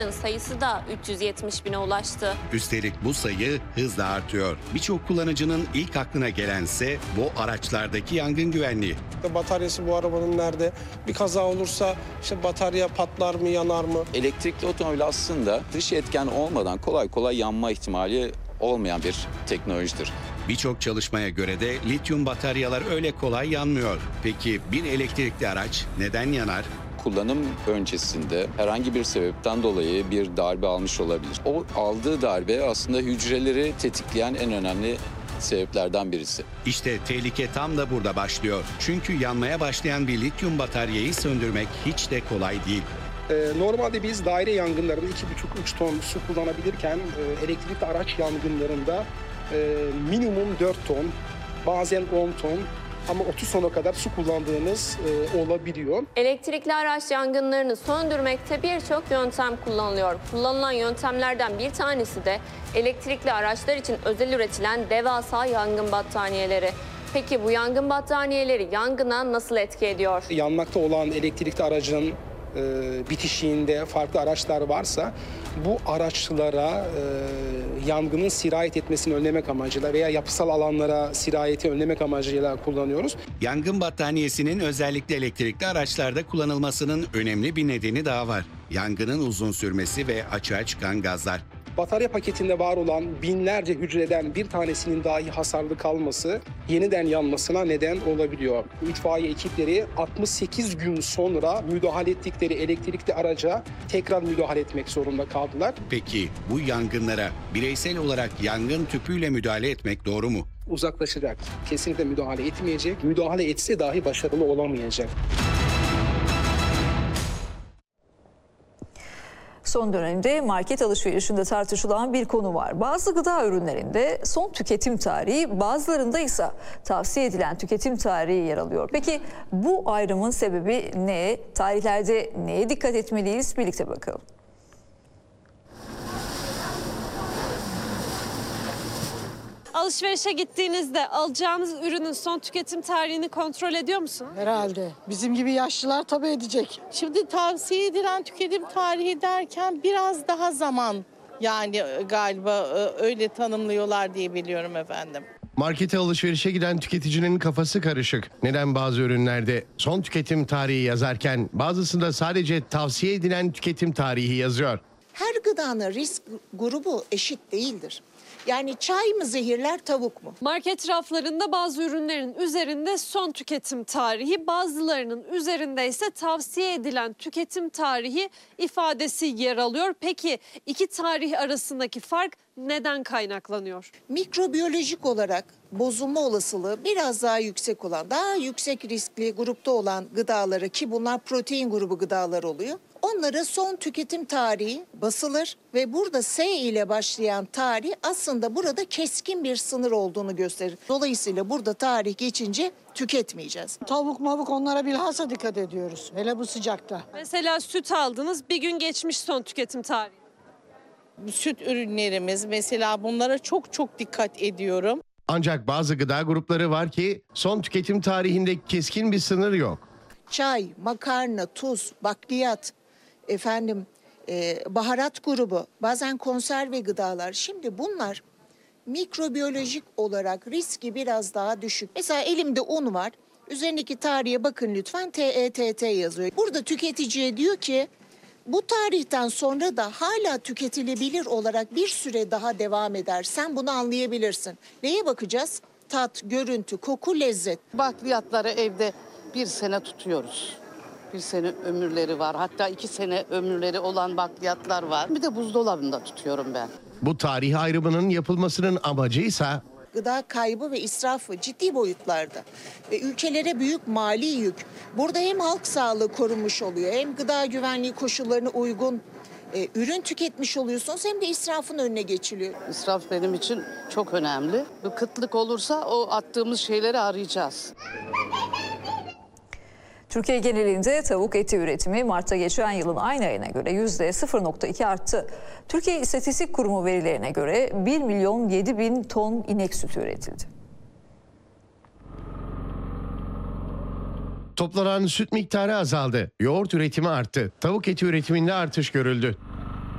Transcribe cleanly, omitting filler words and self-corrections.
sayısı da 370 bine ulaştı. Üstelik bu sayı hızla artıyor. Birçok kullanıcının ilk aklına gelense bu araçlardaki yangın güvenliği. Bataryası bu arabanın nerede? Bir kaza olursa işte batarya patlar mı, yanar mı? Elektrikli otomobil aslında dış etken olmadan kolay kolay yanma ihtimali olmayan bir teknolojidir. Birçok çalışmaya göre de lityum bataryalar öyle kolay yanmıyor. Peki bir elektrikli araç neden yanar? Kullanım öncesinde herhangi bir sebepten dolayı bir darbe almış olabilir. O aldığı darbe aslında hücreleri tetikleyen en önemli sebeplerden birisi. İşte tehlike tam da burada başlıyor. Çünkü yanmaya başlayan bir lityum bataryayı söndürmek hiç de kolay değil. Normalde biz daire yangınlarında 2,5-3 ton su kullanabilirken elektrikli araç yangınlarında minimum 4 ton, bazen 10 ton ama 30 tona kadar su kullandığımız olabiliyor. Elektrikli araç yangınlarını söndürmekte birçok yöntem kullanılıyor. Kullanılan yöntemlerden bir tanesi de elektrikli araçlar için özel üretilen devasa yangın battaniyeleri. Peki bu yangın battaniyeleri yangına nasıl etki ediyor? Yanmakta olan elektrikli aracın bitişiğinde farklı araçlar varsa bu araçlara yangının sirayet etmesini önlemek amacıyla veya yapısal alanlara sirayeti önlemek amacıyla kullanıyoruz. Yangın battaniyesinin özellikle elektrikli araçlarda kullanılmasının önemli bir nedeni daha var. Yangının uzun sürmesi ve açığa çıkan gazlar. Batarya paketinde var olan binlerce hücreden bir tanesinin dahi hasarlı kalması yeniden yanmasına neden olabiliyor. İtfaiye ekipleri 68 gün sonra müdahale ettikleri elektrikli araca tekrar müdahale etmek zorunda kaldılar. Peki bu yangınlara bireysel olarak yangın tüpüyle müdahale etmek doğru mu? Uzaklaşacak, kesinlikle müdahale etmeyecek, müdahale etse dahi başarılı olamayacak. Son dönemde market alışverişinde tartışılan bir konu var. Bazı gıda ürünlerinde son tüketim tarihi, bazılarında ise tavsiye edilen tüketim tarihi yer alıyor. Peki bu ayrımın sebebi ne? Tarihlerde neye dikkat etmeliyiz? Birlikte bakalım. Alışverişe gittiğinizde alacağınız ürünün son tüketim tarihini kontrol ediyor musunuz? Herhalde. Bizim gibi yaşlılar tabii edecek. Şimdi tavsiye edilen tüketim tarihi derken biraz daha zaman yani galiba öyle tanımlıyorlar diye biliyorum efendim. Markete alışverişe giden tüketicinin kafası karışık. Neden bazı ürünlerde son tüketim tarihi yazarken bazısında sadece tavsiye edilen tüketim tarihi yazıyor? Her gıdanın risk grubu eşit değildir. Yani çay mı zehirler, tavuk mu? Market raflarında bazı ürünlerin üzerinde son tüketim tarihi, bazılarının üzerinde ise tavsiye edilen tüketim tarihi ifadesi yer alıyor. Peki iki tarih arasındaki fark neden kaynaklanıyor? Mikrobiyolojik olarak bozulma olasılığı biraz daha yüksek olan, daha yüksek riskli grupta olan gıdaları, ki bunlar protein grubu gıdalar oluyor, onlara son tüketim tarihi basılır ve burada S ile başlayan tarih aslında burada keskin bir sınır olduğunu gösterir. Dolayısıyla burada tarih geçince tüketmeyeceğiz. Tavuk mavuk onlara bilhassa dikkat ediyoruz. Hele bu sıcakta. Mesela süt aldınız, bir gün geçmiş son tüketim tarihi. Süt ürünlerimiz mesela, bunlara çok dikkat ediyorum. Ancak bazı gıda grupları var ki son tüketim tarihinde keskin bir sınır yok. Çay, makarna, tuz, bakliyat, baharat grubu, bazen konserve gıdalar. Şimdi bunlar mikrobiyolojik olarak riski biraz daha düşük. Mesela elimde un var. Üzerindeki tarihe bakın lütfen, TETT yazıyor. Burada tüketiciye diyor ki bu tarihten sonra da hala tüketilebilir olarak bir süre daha devam eder. Sen bunu anlayabilirsin. Neye bakacağız? Tat, görüntü, koku, lezzet. Bakliyatları evde bir sene tutuyoruz. Bir sene ömürleri var. Hatta 2 sene ömürleri olan bakliyatlar var. Bir de buzdolabında tutuyorum ben. Bu tarih ayrımının yapılmasının amacıysa Gıda kaybı ve israfı ciddi boyutlarda ve ülkelere büyük mali yük. Burada hem halk sağlığı korunmuş oluyor, hem gıda güvenliği koşullarına uygun ürün tüketmiş oluyorsunuz, hem de israfın önüne geçiliyor. İsraf benim için çok önemli. Bir kıtlık olursa o attığımız şeyleri arayacağız. Türkiye genelinde tavuk eti üretimi Mart'ta geçen yılın aynı ayına göre %0,2 arttı. Türkiye İstatistik Kurumu verilerine göre 1.007.000 ton inek sütü üretildi. toplanan süt miktarı azaldı. Yoğurt üretimi arttı. Tavuk eti üretiminde artış görüldü.